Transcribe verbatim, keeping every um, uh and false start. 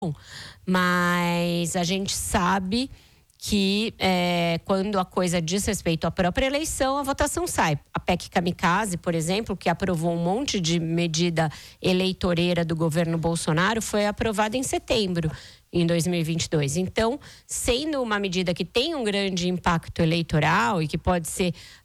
Mas a gente sabe que é, quando a coisa diz respeito à própria eleição, a votação sai. A P E C Kamikaze, por exemplo, que aprovou um monte de medida eleitoreira do governo Bolsonaro, foi aprovada em setembro, em dois mil e vinte e dois. Então, sendo uma medida que tem um grande impacto eleitoral e que pode ser